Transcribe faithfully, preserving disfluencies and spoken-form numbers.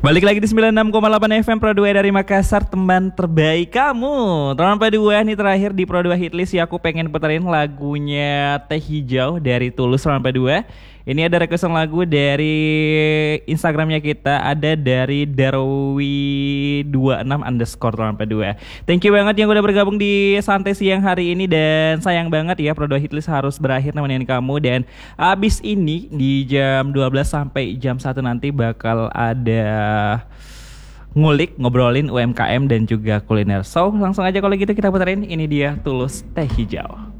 Balik lagi di sembilan puluh enam koma delapan F M Pro dua dari Makassar, teman terbaik kamu. Teman Pro dua nih, terakhir di Pro dua Hitlist ya, aku pengen puterin lagunya Teh Hijau dari Tulus teman Pro dua. Ini ada requestan lagu dari Instagramnya kita, ada dari Darwi dua puluh enam underscore teman Pro dua. Thank you banget yang udah bergabung di Santai Siang hari ini, dan sayang banget ya Pro dua Hitlist harus berakhir nemenin kamu. Dan abis ini di jam dua belas sampai jam satu nanti bakal ada ngulik, ngobrolin U M K M dan juga kuliner. So langsung aja kalau gitu kita puterin, ini dia Tulus Teh Hijau.